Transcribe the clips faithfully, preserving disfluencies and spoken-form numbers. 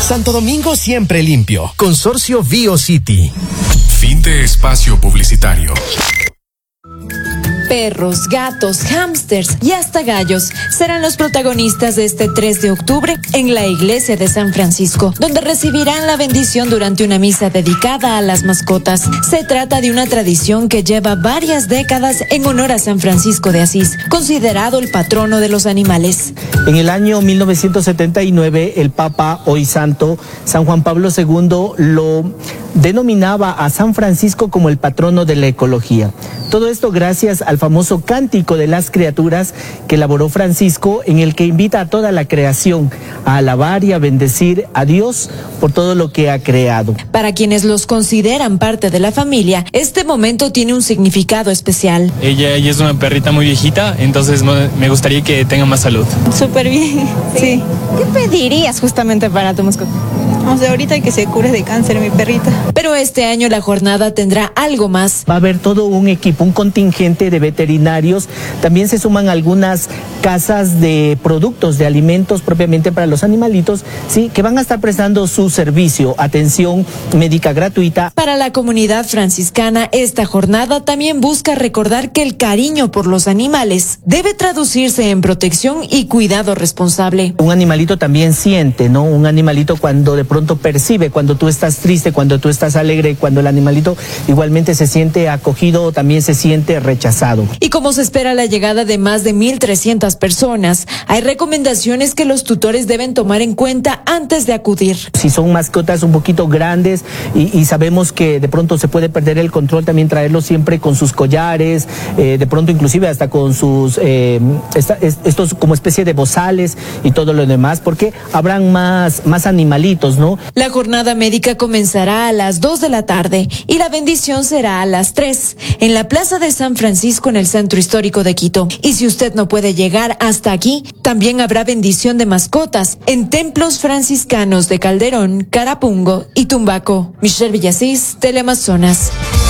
Santo Domingo siempre limpio. Consorcio BioCity. Fin de espacio publicitario. Perros, gatos, hámsters y hasta gallos serán los protagonistas de este tres de octubre en la iglesia de San Francisco, donde recibirán la bendición durante una misa dedicada a las mascotas. Se trata de una tradición que lleva varias décadas en honor a San Francisco de Asís, considerado el patrono de los animales. En el año mil novecientos setenta y nueve, el Papa, hoy santo, San Juan Pablo segundo, lo denominaba a San Francisco como el patrono de la ecología. Todo esto gracias al famoso Cántico de las Criaturas que elaboró Francisco, en el que invita a toda la creación a alabar y a bendecir a Dios por todo lo que ha creado. Para quienes los consideran parte de la familia, este momento tiene un significado especial. Ella, ella es una perrita muy viejita, entonces me gustaría que tenga más salud. Súper bien, sí. sí. ¿Qué pedirías justamente para tu mascota? O sea, ahorita que se cure de cáncer mi perrita. Pero este año la jornada tendrá algo más. Va a haber todo un equipo, un contingente de veterinarios. También se suman algunas casas de productos, de alimentos propiamente para los animalitos, sí, que van a estar prestando su servicio, atención médica gratuita. Para la comunidad franciscana, esta jornada también busca recordar que el cariño por los animales debe traducirse en protección y cuidado responsable. Un animalito también siente, ¿no? Un animalito cuando de pronto percibe, cuando tú estás triste, cuando tú estás alegre, cuando el animalito igualmente se siente acogido o también se siente rechazado. Y como se espera la llegada de más de mil trescientas personas, hay recomendaciones que los tutores deben tomar en cuenta antes de acudir. Si son mascotas un poquito grandes y, y sabemos que de pronto se puede perder el control, también traerlos siempre con sus collares, eh, de pronto inclusive hasta con sus, eh, esta, estos como especie de bozales y todo lo demás, porque habrán más, más animalitos, ¿no? La jornada médica comenzará a las dos de la tarde y la bendición será a las tres en la Plaza de San Francisco en el Centro Histórico de Quito. Y si usted no puede llegar hasta aquí, también habrá bendición de mascotas en templos franciscanos de Calderón, Carapungo y Tumbaco. Michelle Villasís, Teleamazonas.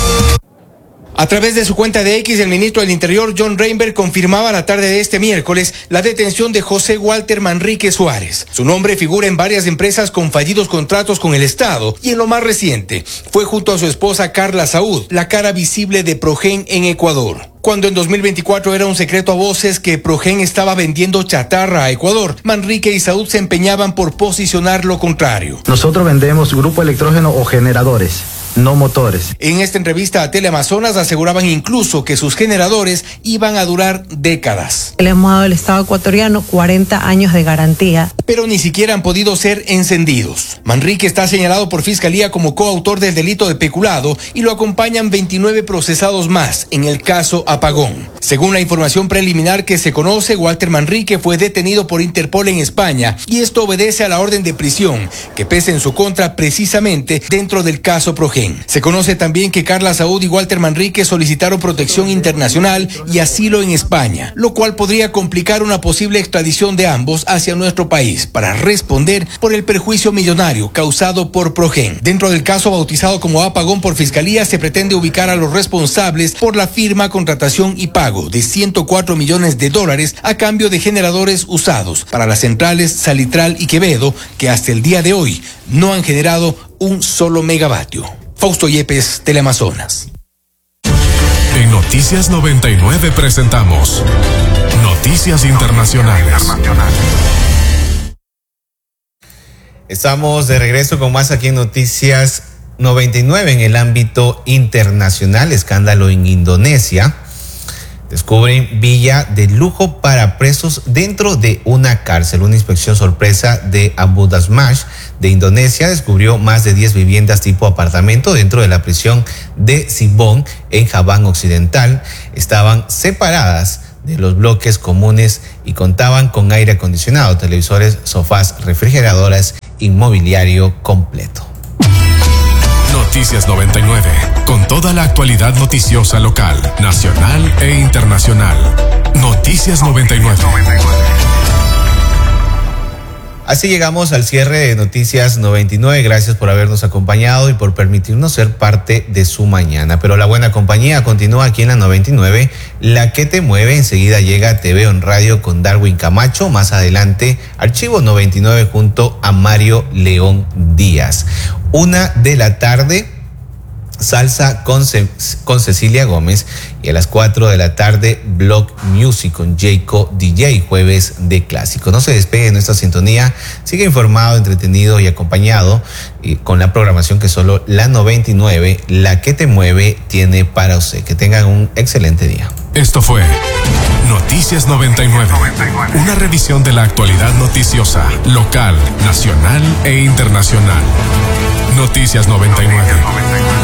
A través de su cuenta de X, el ministro del Interior, John Reinberg, confirmaba la tarde de este miércoles la detención de José Walter Manrique Suárez. Su nombre figura en varias empresas con fallidos contratos con el Estado y en lo más reciente fue junto a su esposa Carla Saúd, la cara visible de Progen en Ecuador. Cuando en dos mil veinticuatro era un secreto a voces que Progen estaba vendiendo chatarra a Ecuador, Manrique y Saúd se empeñaban por posicionar lo contrario. Nosotros vendemos grupo electrógeno o generadores, no motores. En esta entrevista a Teleamazonas aseguraban incluso que sus generadores iban a durar décadas. Le hemos dado al Estado ecuatoriano cuarenta años de garantía. Pero ni siquiera han podido ser encendidos. Manrique está señalado por Fiscalía como coautor del delito de peculado y lo acompañan veintinueve procesados más en el caso Apagón. Según la información preliminar que se conoce, Walter Manrique fue detenido por Interpol en España y esto obedece a la orden de prisión que pesa en su contra precisamente dentro del caso Progen. Se conoce también que Carla Saúd y Walter Manrique solicitaron protección internacional y asilo en España, lo cual podría complicar una posible extradición de ambos hacia nuestro país para responder por el perjuicio millonario causado por Progen. Dentro del caso bautizado como Apagón por Fiscalía, se pretende ubicar a los responsables por la firma, contratación y pago de ciento cuatro millones de dólares a cambio de generadores usados para las centrales Salitral y Quevedo, que hasta el día de hoy no han generado un solo megavatio. Fausto Yepes, Teleamazonas. En Noticias noventa y nueve presentamos Noticias Internacionales. Estamos de regreso con más aquí en Noticias noventa y nueve. En el ámbito internacional, escándalo en Indonesia. Descubren villa de lujo para presos dentro de una cárcel. Una inspección sorpresa de Abu Dasmash de Indonesia descubrió más de diez viviendas tipo apartamento dentro de la prisión de Sibon en Jabán Occidental. Estaban separadas de los bloques comunes y contaban con aire acondicionado, televisores, sofás, refrigeradoras, inmobiliario completo. Noticias noventa y nueve, con toda la actualidad noticiosa local, nacional e internacional. Noticias noventa y nueve. Así llegamos al cierre de Noticias noventa y nueve. Gracias por habernos acompañado y por permitirnos ser parte de su mañana. Pero la buena compañía continúa aquí en la noventa y nueve, la que te mueve. Enseguida llega T V On Radio con Darwin Camacho. Más adelante, Archivo noventa y nueve junto a Mario León Díaz. Una de la tarde, Salsa con, Ce- con Cecilia Gómez, y a las cuatro de la tarde Block Music con Jayco D J, jueves de clásicos. No se despegue de nuestra sintonía, sigue informado, entretenido y acompañado y con la programación que solo la noventa y nueve, la que te mueve, tiene para usted. Que tengan un excelente día. Esto fue Noticias noventa y nueve, una revisión de la actualidad noticiosa, local, nacional e internacional. Noticias noventa y nueve.